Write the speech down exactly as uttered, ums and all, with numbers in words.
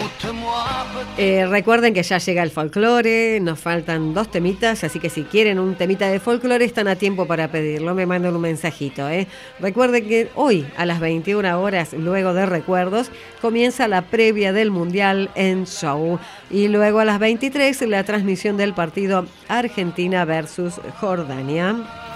Eh, recuerden que ya llega el folclore, nos faltan dos temitas, así que si quieren un temita de folclore están a tiempo para pedirlo, me mandan un mensajito. ¿eh? Recuerden que hoy a las veintiuna horas, luego de Recuerdos, comienza la previa del Mundial en Show y luego a las veintitrés la transmisión del partido Argentina versus Jordania.